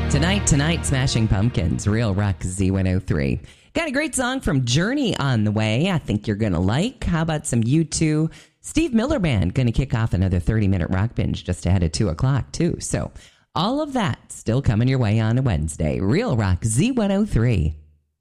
Tonight, Smashing Pumpkins, Real Rock Z103. Got a great song from Journey on the way I think you're going to like. How about some U2? Steve Miller Band going to kick off another 30-minute rock binge just ahead of 2 o'clock, too. So all of that still coming your way on a Wednesday. Real Rock Z103.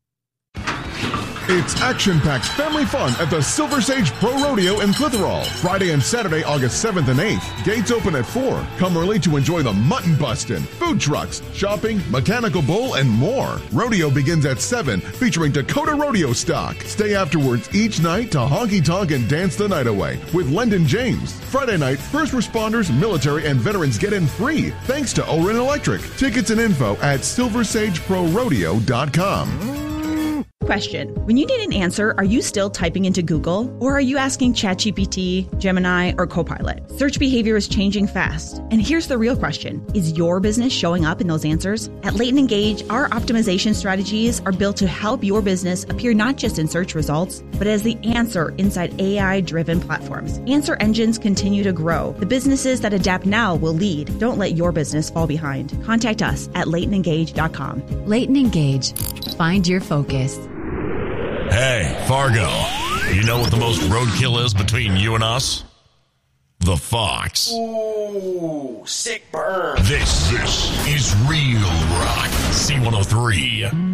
It's action-packed family fun at the Silver Sage Pro Rodeo in Clitheroe. Friday and Saturday, August 7th and 8th. Gates open at 4. Come early to enjoy the mutton bustin', food trucks, shopping, mechanical bull, and more. Rodeo begins at 7, featuring Dakota Rodeo stock. Stay afterwards each night to honky-tonk and dance the night away with Lendon James. Friday night, first responders, military, and veterans get in free thanks to Oren Electric. Tickets and info at silversageprorodeo.com. Question. When you need an answer, are you still typing into Google? Or are you asking ChatGPT, Gemini, or Copilot? Search behavior is changing fast. And here's the real question. Is your business showing up in those answers? At Leighton Engage, our optimization strategies are built to help your business appear not just in search results, but as the answer inside AI-driven platforms. Answer engines continue to grow. The businesses that adapt now will lead. Don't let your business fall behind. Contact us at LeightonEngage.com. Leighton Engage. Find your focus. Hey, Fargo, you know what the most roadkill is between you and us? The Fox. Ooh, sick burn. This is Real Rock C103.